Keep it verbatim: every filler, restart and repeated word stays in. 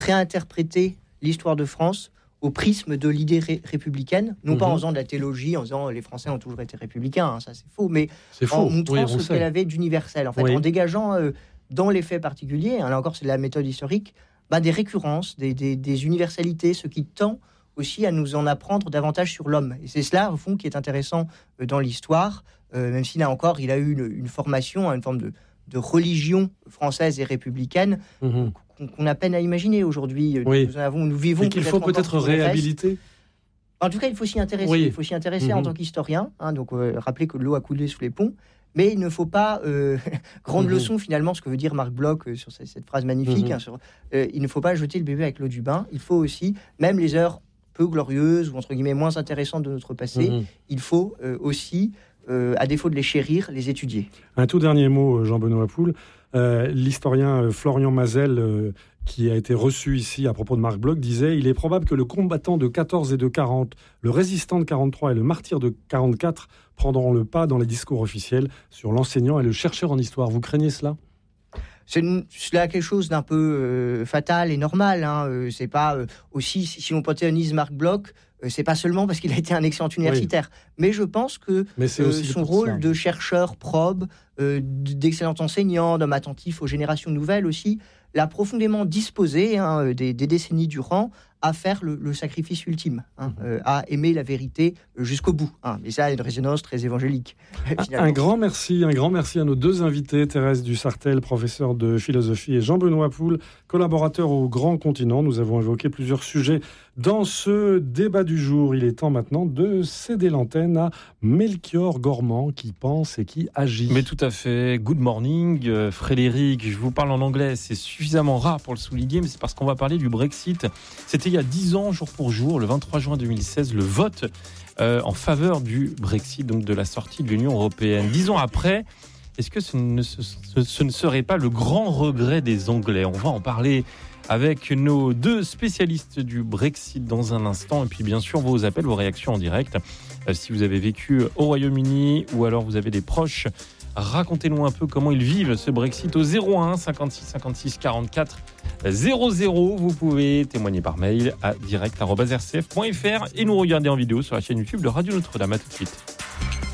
réinterpréter l'histoire de France au prisme de l'idée ré- républicaine, non mmh. pas en faisant de la théologie, en disant les Français ont toujours été républicains, hein, ça c'est faux, mais c'est faux. en montrant oui, ce sait. qu'elle avait d'universel, en fait, oui. en dégageant euh, dans les faits particuliers, hein, là encore c'est de la méthode historique, bah, des récurrences, des, des, des universalités, ce qui tend aussi à nous en apprendre davantage sur l'homme. Et c'est cela, au fond, qui est intéressant euh, dans l'histoire, euh, même si là encore, il a eu une, une formation, une forme de, de religion française et républicaine, mmh. qu'on a peine à imaginer aujourd'hui. Oui. Nous, avons, nous vivons et qu'il faut peut-être réhabiliter. En tout cas, il faut s'y intéresser. Oui. Il faut s'y intéresser mmh. en tant qu'historien. Hein, donc, euh, rappeler que l'eau a coulé sous les ponts. Mais il ne faut pas euh, grande mmh. leçon finalement, ce que veut dire Marc Bloch euh, sur cette, cette phrase magnifique. Mmh. Hein, sur, euh, il ne faut pas jeter le bébé avec l'eau du bain. Il faut aussi, même les heures peu glorieuses ou entre guillemets moins intéressantes de notre passé, mmh. il faut euh, aussi, euh, à défaut de les chérir, les étudier. Un tout dernier mot, Jean-Benoît Poul. Euh, l'historien euh, Florian Mazel, euh, qui a été reçu ici à propos de Marc Bloch, disait « Il est probable que le combattant de quatorze et de quarante, le résistant de quarante-trois et le martyr de quarante-quatre prendront le pas dans les discours officiels sur l'enseignant et le chercheur en histoire. » Vous craignez cela ? C'est cela quelque chose d'un peu euh, fatal et normal. Hein. Euh, c'est pas euh, aussi si, si on panthéonise Marc Bloch, euh, c'est pas seulement parce qu'il a été un excellent universitaire, oui. mais je pense que euh, son rôle ça. de chercheur probe, euh, d'excellent enseignant, d'homme attentif aux générations nouvelles aussi, l'a profondément disposé hein, des, des décennies durant à faire le, le sacrifice ultime, hein, mmh. euh, à aimer la vérité jusqu'au bout. Hein. Et ça a une résonance très évangélique. Un, un grand merci, un grand merci à nos deux invités, Thérèse Dussartel, professeure de philosophie, et Jean-Benoît Poul, collaborateur au Grand Continent. Nous avons évoqué plusieurs sujets dans ce débat du jour. Il est temps maintenant de céder l'antenne à Melchior Gormand, qui pense et qui agit. Mais tout à fait. Good morning, euh, Frédéric. Je vous parle en anglais. C'est suffisamment rare pour le souligner, mais c'est parce qu'on va parler du Brexit. C'était il y a dix ans, jour pour jour, le vingt-trois juin deux mille seize, le vote euh, en faveur du Brexit, donc de la sortie de l'Union européenne. Dix ans après, est-ce que ce ne, ce, ce ne serait pas le grand regret des Anglais ? On va en parler avec nos deux spécialistes du Brexit dans un instant. Et puis bien sûr, vos appels, vos réactions en direct. Euh, si vous avez vécu au Royaume-Uni ou alors vous avez des proches, racontez-nous un peu comment ils vivent ce Brexit au zéro un cinquante-six cinquante-six quarante-quatre zéro zéro. Vous pouvez témoigner par mail à direct arobase r c f point f r et nous regarder en vidéo sur la chaîne YouTube de Radio Notre-Dame. À tout de suite.